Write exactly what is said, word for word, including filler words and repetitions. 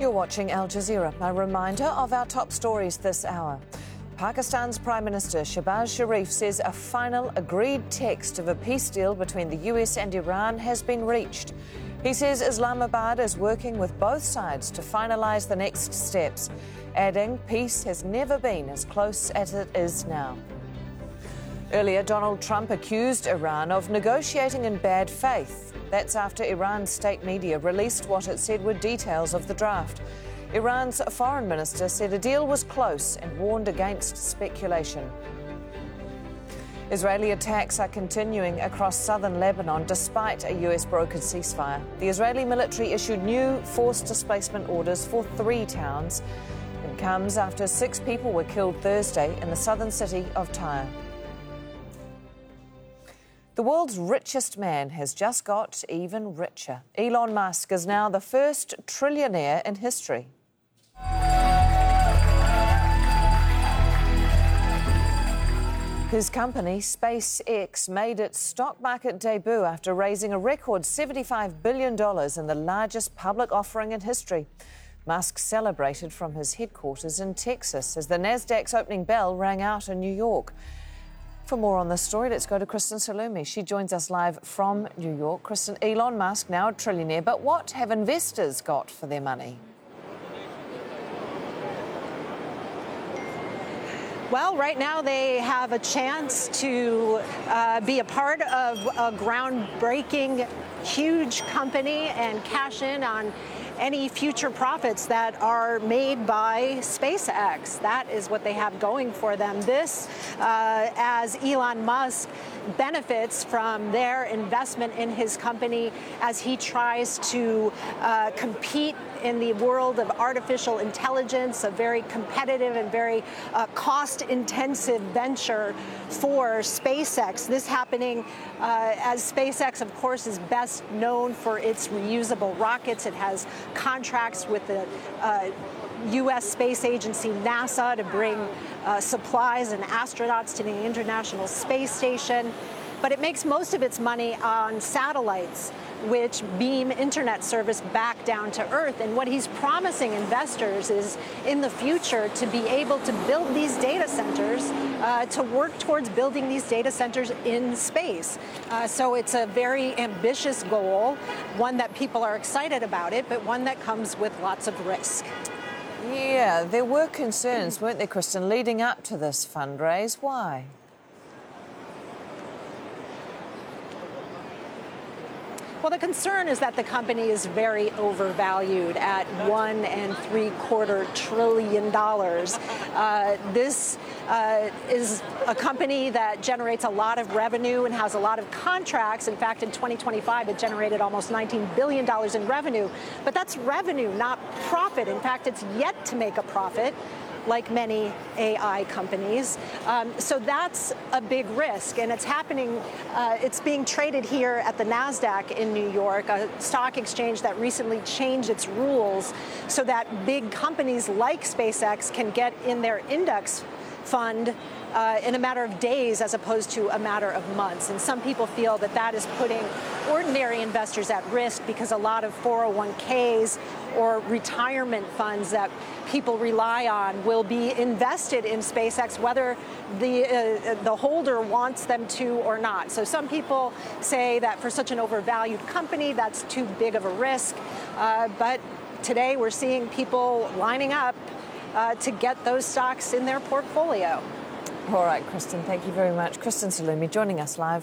You're watching Al Jazeera. A reminder of our top stories this hour. Pakistan's Prime Minister Shehbaz Sharif says a final agreed text of a peace deal between the U S and Iran has been reached. He says Islamabad is working with both sides to finalise the next steps, adding peace has never been as close as it is now. Earlier, Donald Trump accused Iran of negotiating in bad faith. That's after Iran's state media released what it said were details of the draft. Iran's foreign minister said a deal was close and warned against speculation. Israeli attacks are continuing across southern Lebanon despite a U S-brokered ceasefire. The Israeli military issued new forced displacement orders for three towns. It comes after six people were killed Thursday in the southern city of Tyre. The world's richest man has just got even richer. Elon Musk is now the first trillionaire in history. His company, SpaceX, made its stock market debut after raising a record seventy-five billion dollars in the largest public offering in history. Musk celebrated from his headquarters in Texas as the Nasdaq's opening bell rang out in New York. For more on this story, let's go to Kristen Salumi. She joins us live from New York. Kristen, Elon Musk, now a trillionaire, but what have investors got for their money? Well, right now they have a chance to uh, be a part of a groundbreaking, huge company and cash in on any future profits that are made by SpaceX. That is what they have going for them. This, uh, as Elon Musk benefits from their investment in his company as he tries to uh, compete in the world of artificial intelligence, a very competitive and very uh, cost-intensive venture for SpaceX. This happening uh, as SpaceX, of course, is best known for its reusable rockets. It has contracts with the uh, U S space agency NASA to bring uh, supplies and astronauts to the International Space Station. But it makes most of its money on satellites, which beam internet service back down to Earth. And what he's promising investors is, in the future, to be able to build these data centers, uh, to work towards building these data centers in space. Uh, so it's a very ambitious goal, one that people are excited about it, but one that comes with lots of risk. Yeah, there were concerns, weren't there, Kristen, leading up to this fundraise? Why? Well, the concern is that the company is very overvalued at one and three quarter trillion dollars. Uh, this uh, is a company that generates a lot of revenue and has a lot of contracts. In fact, in twenty twenty-five, it generated almost nineteen billion dollars in revenue. But that's revenue, not profit. In fact, it's yet to make a profit, like many A I companies. Um, so that's a big risk, and it's happening, uh, it's being traded here at the Nasdaq in New York, a stock exchange that recently changed its rules so that big companies like SpaceX can get in their index fund Uh, in a matter of days as opposed to a matter of months. And some people feel that that is putting ordinary investors at risk because a lot of four oh one Ks or retirement funds that people rely on will be invested in SpaceX, whether the, uh, the holder wants them to or not. So some people say that for such an overvalued company, that's too big of a risk. Uh, but today we're seeing people lining up uh, to get those stocks in their portfolio. All right, Kristen, thank you very much. Kristen Salumi joining us live